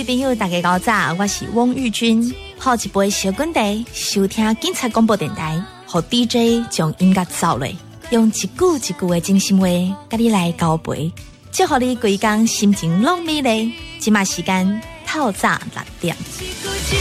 位朋友大家好早，我是汪玉君，泡一杯小滚茶，收听警察广播电台，和 DJ 将音乐走嘞，用一句一句的真心话，甲你来交陪，祝福你规工心情拢美丽。即马时间透早6点。